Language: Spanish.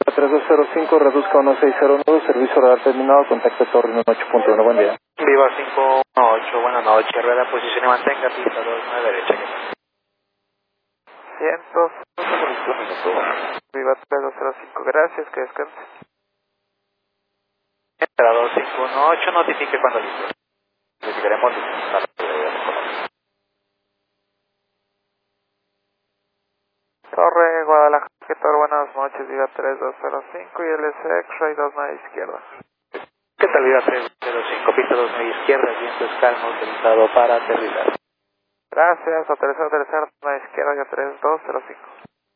3205, reduzca 1609, servicio radar terminado, contacto Torre 8.1, buen día. Viva 518, buenas noches, rueda posición y mantenga, pista 29 derecha. Cientos, Viva 3205, gracias, que descanse. Entra 2518, notifique cuando listo. Notificaremos la Torre Guadalajara, buenas noches, Viva 3205 y LS X-Ray 29 izquierda. ¿Qué tal, Viva 305, pista 29 izquierda, viento es calmo, autorizado para aterrizar. Gracias, autorizado a aterrizar 29 izquierda y a 3205.